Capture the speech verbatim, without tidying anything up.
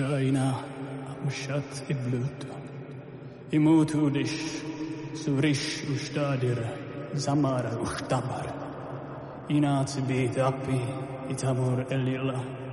Aina amshat iblut. Imutudish surish ustadir zamara uchtabar. Ina tsibit api itamur elila.